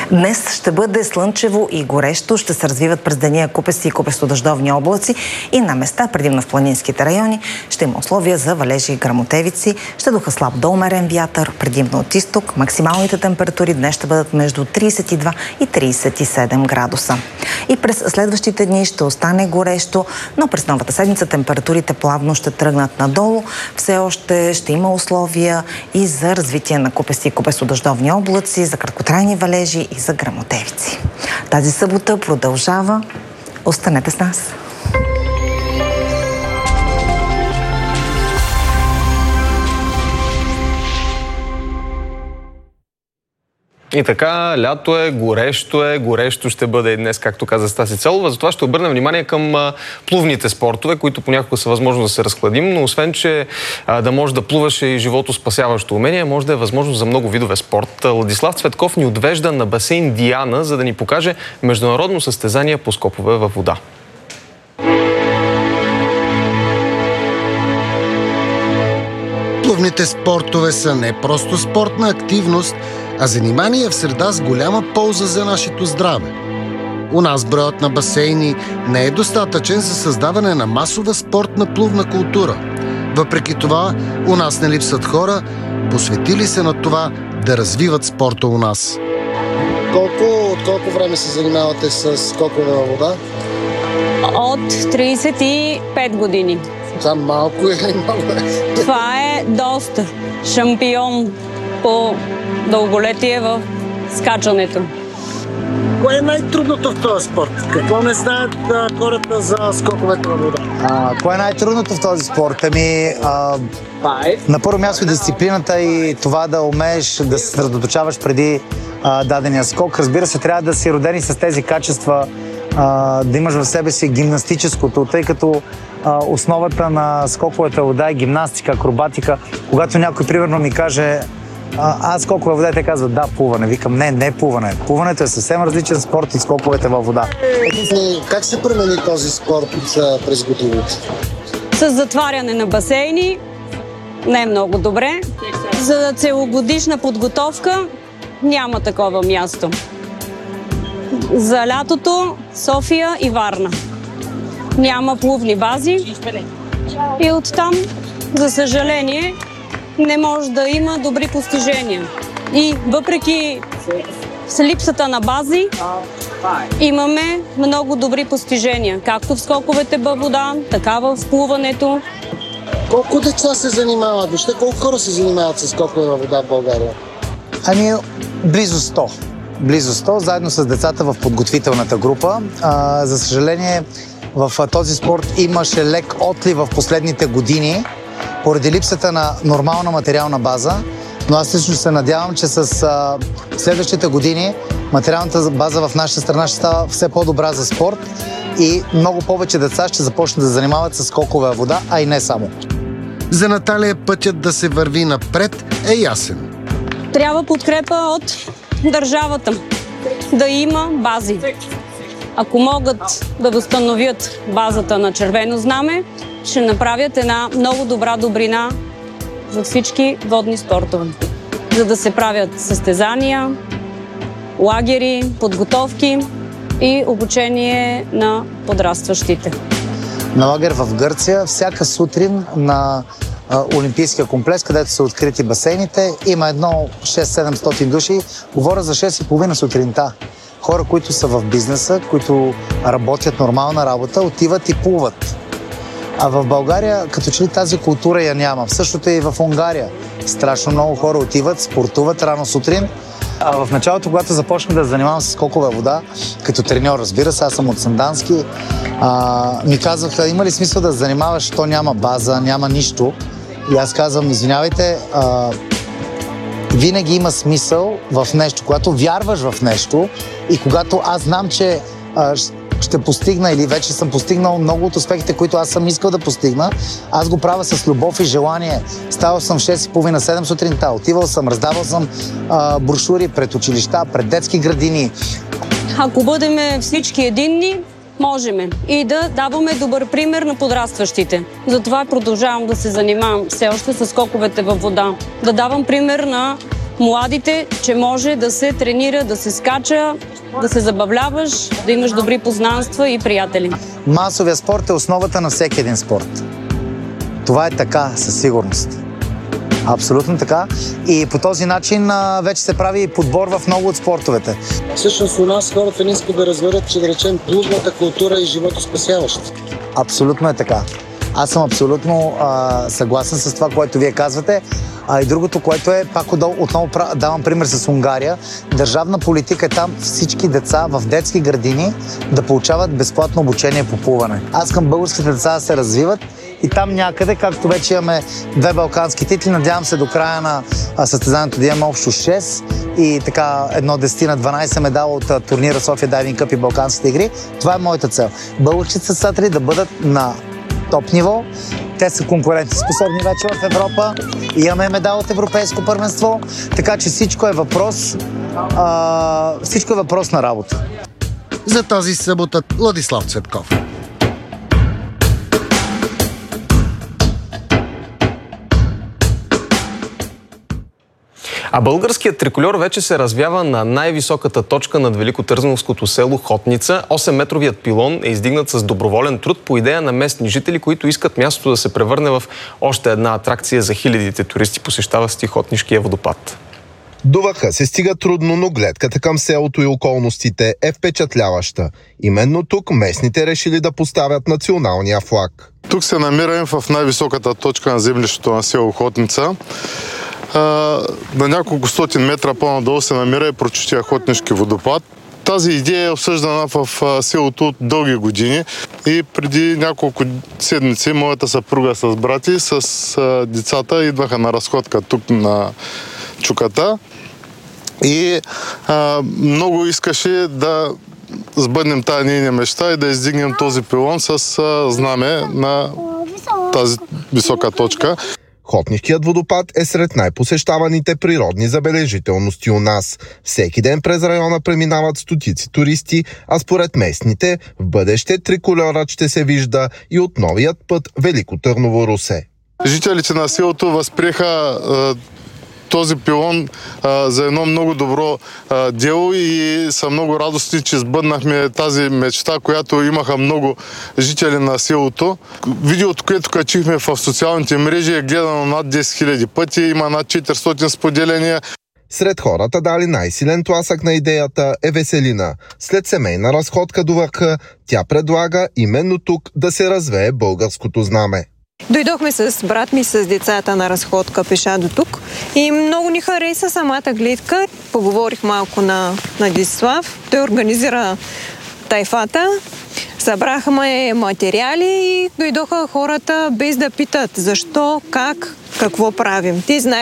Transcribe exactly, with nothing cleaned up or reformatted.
Днес ще бъде слънчево и горещо, ще се развиват през деня купести и купесто-дъждовни облаци и на места, предимно в планинските райони, ще има условия за валежи и гръмотевици, ще духа слаб до умерен вятър, предимно от изток. Максималните температури днес ще бъдат между трийсет и два и трийсет и седем градуса. И през следващите дни ще остане горещо, но през новата седмица температурите плавно ще тръгнат надолу. Все още ще има условия и за развитие на купести и купесто-дъждовни облаци, за краткотрайни валежи и за гръмотевици. Тази събота продължава. Останете с нас! И така, лято е, горещо е, горещо ще бъде и днес, както каза Стаси Целова. Затова ще обърнем внимание към а, плувните спортове, които понякога са възможно да се разхладим, но освен, че а, да може да плуваш и живото спасяващо умение, може да е възможно за много видове спорт. Владислав Цветков ни отвежда на басейн Диана, за да ни покаже международно състезание по скокове във вода. Плувните спортове са не просто спортна активност, а занимание в среда с голяма полза за нашето здраве. У нас броят на басейни не е достатъчен за създаване на масова спортна плувна култура. Въпреки това, у нас не липсват хора, посветили се на това да развиват спорта у нас. Колко, от колко време се занимавате с скокове във вода? От трийсет и пет години. Това малко е много. Това е доста. Шампион по дълголетие в скачането. Кое е най-трудното в този спорт? Какво не знаят а, хората за скоковете във вода? А, кое е най-трудното в този спорт? Ами, а, на първо място дисциплината и това да умееш да се съсредоточаваш преди а, дадения скок. Разбира се, трябва да си родени с тези качества, а, да имаш в себе си гимнастическото, тъй като а, основата на скоковата вода е гимнастика, акробатика. Когато някой, примерно, ми каже: А, аз скокове във вода, те казват: да, плуване. Викам: не, не плуване. Плуването е съвсем различен спорт от скоковете във вода. Как се промени този спорт през годините? С затваряне на басейни не е много добре. За целогодишна подготовка няма такова място. За лятото София и Варна. Няма плувни бази. И оттам, за съжаление, не може да има добри постижения. И въпреки с липсата на бази, имаме много добри постижения, както в скоковете във вода, така в плуването. Колко деца се занимават? Въобще колко хора се занимават с скокове във вода в България? Ами, близо сто. Близо сто, заедно с децата в подготвителната група. А, за съжаление, в този спорт имаше лек отлив в последните години, поради липсата на нормална материална база, но аз лично се надявам, че с а, следващите години материалната база в нашата страна ще става все по-добра за спорт и много повече деца ще започнат да занимават с скокове във вода, а и не само. За Наталия пътят да се върви напред е ясен. Трябва подкрепа от държавата, да има бази. Ако могат да възстановят базата на Червено знаме, ще направят една много добра добрина за всички водни спортове. За да се правят състезания, лагери, подготовки и обучение на подрастващите. На лагер в Гърция всяка сутрин на а, Олимпийския комплекс, където са открити басейните, има едно шест-седемстотин души. Говоря за шест и половина сутринта. Хора, които са в бизнеса, които работят нормална работа, отиват и плуват. А в България, като че ли тази култура я няма. Същото е и в Унгария. Страшно много хора отиват, спортуват рано сутрин. А в началото, когато започнах да занимавам с скокова вода, като треньор, разбира се, аз съм от Сандански, а, ми казваха: има ли смисъл да се занимаваш, то няма база, няма нищо. И аз казвам: извинявайте, а, винаги има смисъл в нещо, когато вярваш в нещо и когато аз знам, че а, ще постигна или вече съм постигнал много от успехите, които аз съм искал да постигна, аз го правя с любов и желание. Ставал съм в шест и половина седем сутринта, отивал съм, раздавал съм а, брошури пред училища, пред детски градини. Ако бъдем всички единни, можем и да даваме добър пример на подрастващите. Затова продължавам да се занимавам все още с скоковете във вода. Да давам пример на младите, че може да се тренира, да се скача, да се забавляваш, да имаш добри познанства и приятели. Масовия спорт е основата на всеки един спорт. Това е така, със сигурност. Абсолютно така. И по този начин а, вече се прави подбор в много от спортовете. Всъщност у нас хората не искат да разберат, че да речем плувната култура и животоспасяваща. Абсолютно е така. Аз съм абсолютно а, съгласен с това, което вие казвате. А и другото, което е, пак отново давам пример с Унгария, държавна политика е там всички деца в детски градини да получават безплатно обучение по плуване. Аз искам българските деца да се развиват и там някъде, както вече имаме две балкански титли, надявам се до края на състезанието да имаме общо шест и така едно десет на дванайсет медала от турнира София Дайвинг Къп и Балканските игри. Това е моята цел. Българските състезатели да бъдат на топ ниво. Те са конкурентоспособни вече в Европа. Имаме медал от Европейско първенство. Така че всичко е въпрос, а, всичко е въпрос на работа. За тази събота Владислав Цветков. А българският трикольор вече се развява на най-високата точка над великотърновското село Хотница. осемметровият пилон е издигнат с доброволен труд по идея на местни жители, които искат мястото да се превърне в още една атракция за хилядите туристи, посещаващи Хотнишкия водопад. До върха се стига трудно, но гледката към селото и околностите е впечатляваща. Именно тук местните решили да поставят националния флаг. Тук се намираме в най-високата точка на землището на село Хотница. На няколко стотин метра по-надолу се намира и прочутия Хотнишки водопад. Тази идея е обсъждана в селото от дълги години и преди няколко седмици моята съпруга с брати, с децата идваха на разходка тук на Чуката и а, много искаше да сбъднем тази нейна мечта и да издигнем този пилон с а, знаме на тази висока точка. Хотнишкият водопад е сред най-посещаваните природни забележителности у нас. Всеки ден през района преминават стотици туристи, а според местните, в бъдеще трикольорът ще се вижда и от новият път Велико Търново-Русе. Жителите на селото възприеха този пилон а, за едно много добро а, дело и са много радостни, че сбъднахме тази мечта, която имаха много жители на селото. Видеото, което качихме в социалните мрежи, е гледано над десет хиляди пъти, има над четиристотин споделения. Сред хората дали най-силен тласък на идеята е Веселина. След семейна разходка до върха, тя предлага именно тук да се развее българското знаме. Дойдохме с брат ми, с децата на разходка пеша до тук и много ни хареса самата гледка. Поговорих малко на, на Десислав. Той организира тайфата. Събрахме материали и дойдоха хората без да питат защо, как, какво правим. Те знаят